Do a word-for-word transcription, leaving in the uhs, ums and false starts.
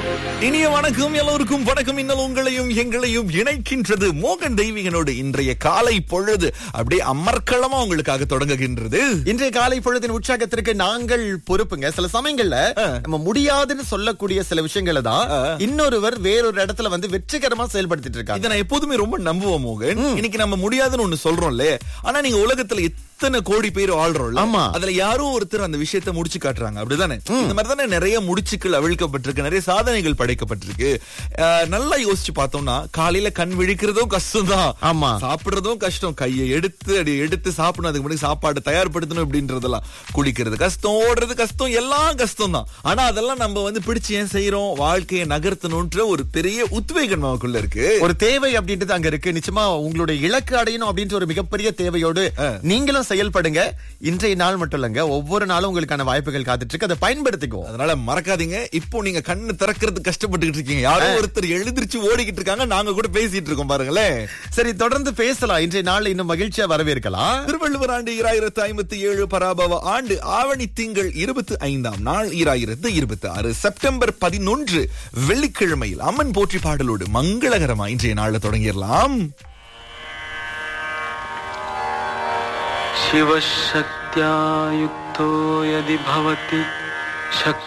இனிய வணக்கம் எல்லோருக்கும் வணக்கம். இன்னும் உங்களையும் எங்களையும் இணைக்கின்றது மோகன் தெய்வீகனோடு இன்றைய காலை பொழுது அப்படியே அமர்க்களமா உங்களுக்காக தொடங்குகின்றது. இன்றைய காலை பொழுதின் உற்சாகத்திற்கு நாங்கள் பொறுப்புங்க. சில சமயங்கள்ல நம்ம முடியாதுன்னு சொல்லக்கூடிய சில விஷயங்களை தான் இன்னொருவர் வேறொரு இடத்துல வந்து வெற்றிகரமா செயல்படுத்திட்டு இருக்காங்க. இதை நான் எப்போதுமே ரொம்ப நம்புவோம் மோகன். இன்னைக்கு நம்ம முடியாதுன்னு ஒண்ணு சொல்றோம்ல, ஆனா நீங்க உலகத்துல எத்தனை கோடி பேர் ஆள்றோம், ஆமா, அதுல யாரோ ஒருத்தர் அந்த விஷயத்தை முடிச்சு காட்டுறாங்க, அப்படிதானே? இந்த மாதிரி தானே நிறைய முடிச்சுக்கள் அவிழ்க்கப்பட்டிருக்கு, நிறைய சாதனைகள் படைக்கப்பட்டிருக்கு. நல்லா யோசிச்சு பார்த்தோம்னா காலையில கண் விழிக்கிறதும் கஷ்டம் தான், ஆமா, சாப்பிடுறதும் கஷ்டம், கையை எடுத்து அடி எடுத்து சாப்பிடணும், அதுக்கு முன்னாடி சாப்பாடு தயார்படுத்தணும் அப்படின்றதெல்லாம், குளிக்கிறது கஷ்டம், ஓடுறது கஷ்டம், எல்லாம் கஷ்டம் தான். ஆனா அதெல்லாம் நம்ம வந்து பிடிச்சு ஏன் செய்யறோம்? வாழ்க்கையை நகர்த்தணும்ன்ற ஒரு பெரிய உத்வேகம் நமக்குள்ள இருக்கு, ஒரு தேவை அப்படின்றது அங்க இருக்கு. நிச்சயமா உங்களுடைய இலக்கு அடையணும் அப்படின்ற ஒரு மிகப்பெரிய தேவையோடு நீங்களும் செயல்படுங்க. இன்றைய நாள் மட்டும் இல்லங்க, ஒவ்வொரு நாளும் உங்களுக்கான வாய்ப்புகள் காத்துட்டு இருக்கு, அதை பயன்படுத்திக்குவோம். அதனால மறக்காதீங்க. இப்போ நீங்க கண்ணு திறக்கிறது கஷ்டப்பட்டுக்கிட்டு இருக்கீங்க, யாரோ ஒருத்தர் எழுந்திருச்சு ஓடிக்கிட்டு இருக்காங்க, நாங்க கூட பேசிட்டு இருக்கோம் பாருங்களேன். சரி, தொடர்ந்து பேசலாம். இன்றைய நாள் இன்னும் மகிழ்ச்சியா வரவேற்கலாம். திருவள்ளுவர் ஆண்டு ஈராயிரத்து ஐம்பத்தி ஏழு பராபவ ஆண்டு ஆவணி திங்கள் இருபத்தி ஐந்தாம் நாள் ஈராயிரத்து இருபத்தி ஆறு செப்டம்பர் பதினொன்று வெள்ளிக்கிழமையில் அம்மன் போற்றி பாடலோடு மங்களகரமா இன்றைய நாள தொடங்கிடலாம். शिवशक्त्या युक्तो यदि भवति शक्ति